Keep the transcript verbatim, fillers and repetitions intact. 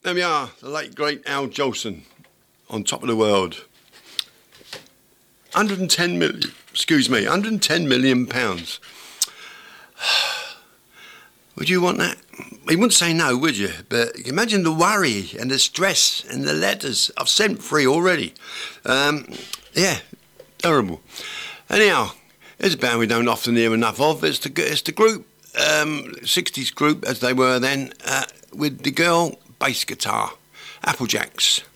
There we are, the late great Al Jolson, on top of the world. one hundred ten million, excuse me, one hundred ten million pounds. Would you want that? You wouldn't say no, would you? But imagine the worry and the stress and the letters I've sent free already. Um, yeah, terrible. Anyhow, it's a band we don't often hear enough of. It's the, it's the group, um, sixties group as they were then, uh, with the girl bass guitar, Applejacks.